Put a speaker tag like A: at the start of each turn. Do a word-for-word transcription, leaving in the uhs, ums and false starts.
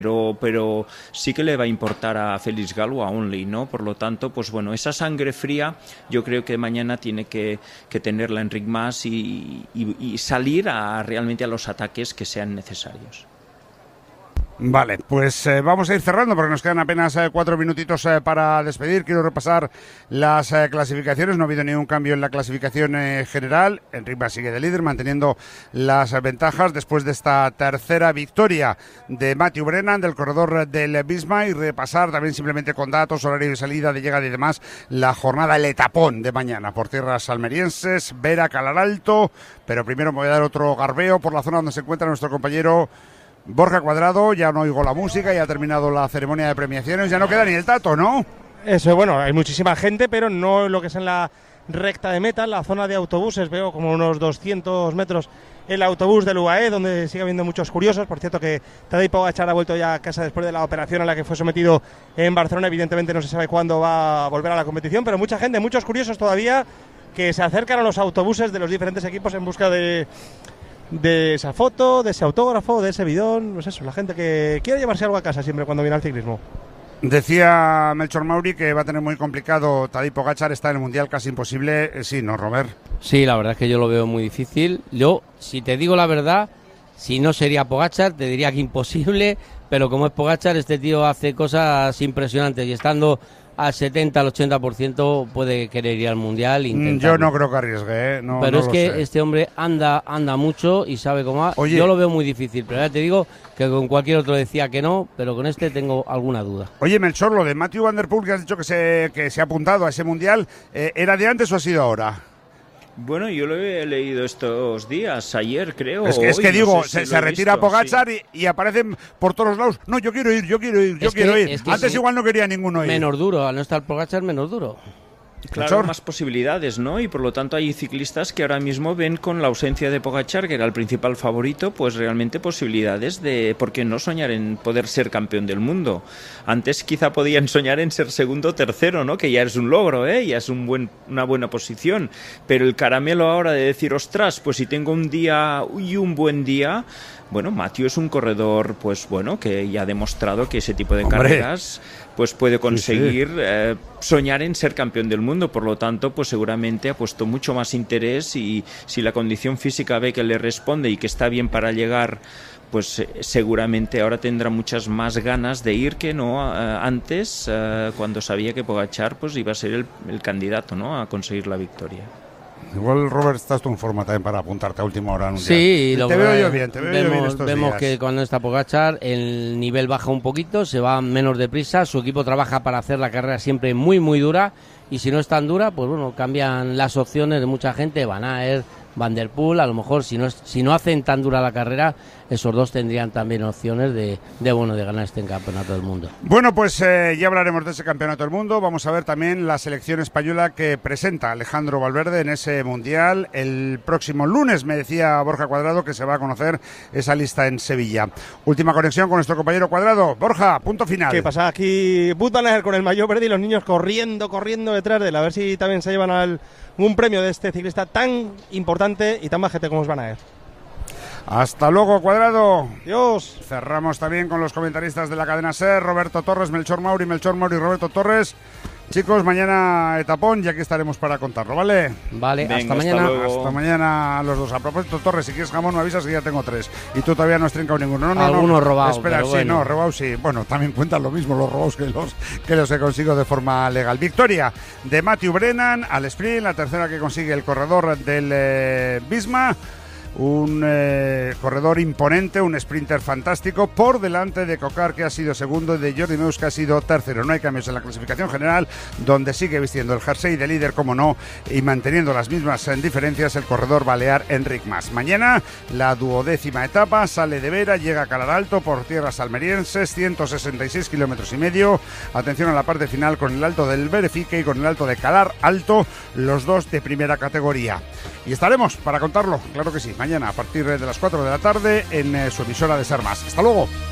A: Pero, pero sí que le va a importar a Félix Galo a Onley, ¿no? Por lo tanto, pues bueno, esa sangre fría yo creo que mañana tiene que, que tenerla Enric Mas y, y, y salir a, realmente a los ataques que sean necesarios.
B: Vale, pues eh, vamos a ir cerrando porque nos quedan apenas eh, cuatro minutitos eh, para despedir. Quiero repasar las eh, clasificaciones. No ha habido ningún cambio en la clasificación eh, general. Enric Mas sigue de líder, manteniendo las eh, ventajas después de esta tercera victoria de Matthew Brennan, del corredor del Visma, y repasar también simplemente con datos, horario de salida, de llegada y demás, la jornada, el etapón de mañana por tierras almerienses, Vera, Calar Alto. Pero primero me voy a dar otro garbeo por la zona donde se encuentra nuestro compañero Borja Cuadrado. Ya no oigo la música, ya ha terminado la ceremonia de premiaciones, ya no queda ni el tato, ¿no?
C: Eso, bueno, hay muchísima gente, pero no lo que es en la recta de meta, la zona de autobuses. Veo como unos doscientos metros el autobús del U A E, donde sigue habiendo muchos curiosos. Por cierto que Tadej Pogačar ha vuelto ya a casa después de la operación a la que fue sometido en Barcelona. Evidentemente no se sabe cuándo va a volver a la competición, pero mucha gente, muchos curiosos todavía que se acercan a los autobuses de los diferentes equipos en busca de... de esa foto, de ese autógrafo, de ese bidón, pues eso, la gente que quiere llevarse algo a casa siempre cuando viene al ciclismo.
B: Decía Melchor Mauri que va a tener muy complicado Tadej Pogačar, está en el Mundial casi imposible. Eh, sí, ¿no, Robert?
D: Sí, la verdad es que yo lo veo muy difícil. Yo, si te digo la verdad, si no sería Pogačar, te diría que imposible, pero como es Pogačar, este tío hace cosas impresionantes y estando al setenta, al ochenta por ciento puede querer ir al Mundial.
B: Yo no creo que arriesgue, ¿eh? No,
D: pero
B: no
D: es que
B: sé.
D: este hombre anda anda mucho y sabe cómo va.
B: Oye,
D: yo lo veo muy difícil, pero ya te digo que con cualquier otro decía que no, pero con este tengo alguna duda.
B: Oye, Melchor, lo de Matthew Van Der Poel, que has dicho que se, que se ha apuntado a ese Mundial, eh, ¿era de antes o ha sido ahora?
A: Bueno, yo lo he leído estos días, ayer creo.
B: Es que, es
A: hoy,
B: que digo,
A: no sé si
B: se,
A: lo
B: se
A: he
B: retira
A: visto,
B: Pogačar
A: sí.
B: y, y aparecen por todos lados. No, yo quiero ir, yo quiero ir, yo
D: Es
B: quiero
D: que,
B: ir.
D: es que
B: Antes
D: sí,
B: igual no quería ninguno ir.
D: Menos duro, al no estar Pogačar, menos duro.
A: Claro,
B: Melchor.
A: más posibilidades, ¿no? Y por lo tanto hay ciclistas que ahora mismo ven con la ausencia de Pogačar, que era el principal favorito, pues realmente posibilidades de, ¿por qué no soñar en poder ser campeón del mundo? Antes quizá podían soñar en ser segundo o tercero, ¿no? Que ya es un logro, ¿eh? Ya es un buen, una buena posición. Pero el caramelo ahora de decir, ostras, pues si tengo un día y un buen día... Bueno, Matthew es un corredor, pues bueno, que ya ha demostrado que ese tipo de
B: Hombre.
A: carreras pues puede conseguir
B: Sí, sí.
A: Eh, soñar en ser campeón del mundo. Por lo tanto, pues seguramente ha puesto mucho más interés y si la condición física ve que le responde y que está bien para llegar, pues eh, seguramente ahora tendrá muchas más ganas de ir que no eh, antes, eh, cuando sabía que Pogačar pues iba a ser el, el candidato, ¿no?, a conseguir la victoria.
B: Igual, Robert, estás tú en forma también para apuntarte a última hora en un
D: Sí,
B: día.
D: lo
B: Te
D: que-
B: veo yo bien, te veo
D: vemos,
B: yo bien estos
D: vemos
B: días.
D: que cuando está Pogačar el nivel baja un poquito, se va menos deprisa, su equipo trabaja para hacer la carrera siempre muy muy dura y si no es tan dura, pues bueno, cambian las opciones de mucha gente, Van Aert, Van Der Poel, a lo mejor si no es, si no hacen tan dura la carrera, esos dos tendrían también opciones de, de bueno de ganar este campeonato del mundo.
B: Bueno, pues eh, ya hablaremos de ese campeonato del mundo. Vamos a ver también la selección española que presenta Alejandro Valverde en ese mundial el próximo lunes. Me decía Borja Cuadrado que se va a conocer esa lista en Sevilla. Última conexión con nuestro compañero Cuadrado. Borja, punto final.
C: ¿Qué pasa? Aquí Wout van Aert con el maillot verde y los niños corriendo, corriendo detrás de él. A ver si también se llevan al, un premio de este ciclista tan importante y tan majete como es Van Aert.
B: Hasta luego, Cuadrado.
C: Dios.
B: Cerramos también con los comentaristas de la cadena SER, Roberto Torres, Melchor Mauri, Melchor Mauri y Roberto Torres. Chicos, mañana etapón y aquí estaremos para contarlo, ¿vale?
D: Vale,
A: Venga,
D: hasta
A: hasta
D: mañana.
A: luego.
B: Hasta mañana los dos. A propósito, Torres, si quieres jamón me avisas que ya tengo tres. Y tú todavía no has trincado ninguno. No, no,
D: Algunos
B: no.
D: robados,
B: Espera,
D: pero
B: sí,
D: bueno.
B: no, robados sí. Bueno, también cuentan lo mismo los robados que los que los que consigo de forma legal. Victoria de Matthew Brennan al sprint, la tercera que consigue el corredor del eh, Visma. Un eh, corredor imponente, un sprinter fantástico, por delante de Cocar, que ha sido segundo, y de Jordi Meus, que ha sido tercero. No hay cambios en la clasificación general, donde sigue vistiendo el jersey de líder, como no, y manteniendo las mismas diferencias el corredor balear Enric Mas. Mañana, la duodécima etapa, sale de Vera, llega a Calar Alto por tierras almerienses, ciento sesenta y seis kilómetros y medio. Atención a la parte final con el Alto del Berefique y con el Alto de Calar Alto, los dos de primera categoría. Y estaremos para contarlo, claro que sí, mañana a partir de las cuatro de la tarde en eh, su emisora de Ser Más. Hasta luego.